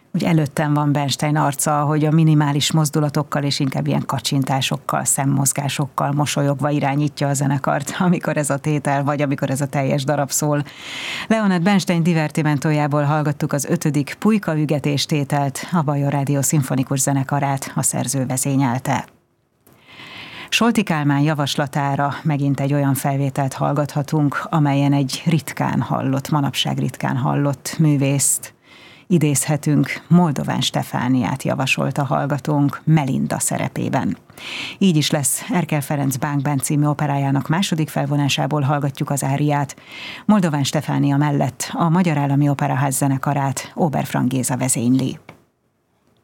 Úgy előttem van Bernstein arca, hogy a minimális mozdulatokkal és inkább ilyen kacsintásokkal, szemmozgásokkal, mosolyogva irányítja a zenekart, amikor ez a tétel, vagy amikor ez a teljes darab szól. Leonard Bernstein divertimentójából hallgattuk az 5. Pulykaügetés tételt, a Bajor Rádió szimfonikus zenekarát a szerző vezényelte. Solti Kálmán javaslatára megint egy olyan felvételt hallgathatunk, amelyen egy manapság ritkán hallott művészt idézhetünk. Moldován Stefániát javasolt a hallgatónk Melinda szerepében. Így is lesz. Erkel Ferenc Bánk Band című operájának második felvonásából hallgatjuk az áriát. Moldován Stefánia mellett a Magyar Állami Operaház zenekarát Oberfrank Géza vezényli.